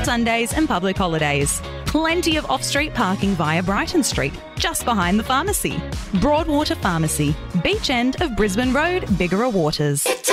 Sundays and public holidays. Plenty of off-street parking via Brighton Street, just behind the pharmacy. Broadwater Pharmacy, beach end of Brisbane Road, Bigara Waters.